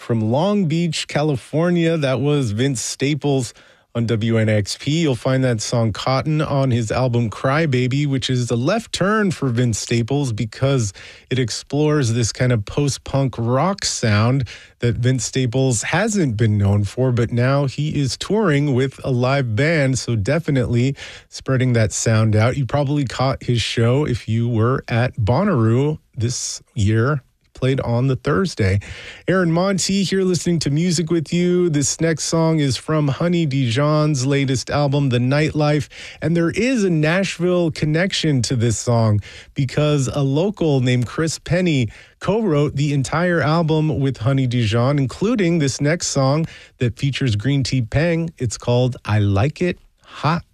from Long Beach, California. That was Vince Staples on WNXP. You'll find that song Cotton on his album Crybaby, which is a left turn for Vince Staples because it explores this kind of post-punk rock sound that Vince Staples hasn't been known for, but now he is touring with a live band, so definitely spreading that sound out. You probably caught his show if you were at Bonnaroo this year. Played on the Thursday. Aaron Monti here listening to music with you. This next song is from Honey Dijon's latest album, The Nightlife. And there is a Nashville connection to this song because a local named Chris Penny co-wrote the entire album with Honey Dijon, including this next song that features Green Tea Peng. It's called I Like It Hot.